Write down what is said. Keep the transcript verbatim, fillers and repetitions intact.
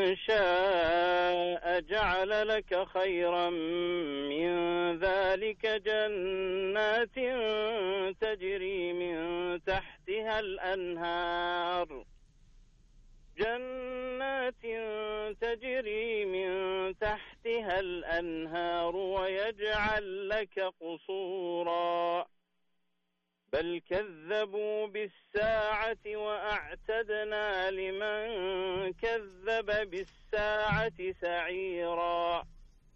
شاء جعل لك خيرا من ذلك جنات تجري من تحتها الأنهار جنات تجري من تحتها الأنهار ويجعل لك قصورا بل كذبوا بالساعة وأعتدنا لمن كذب بالساعة سعيرا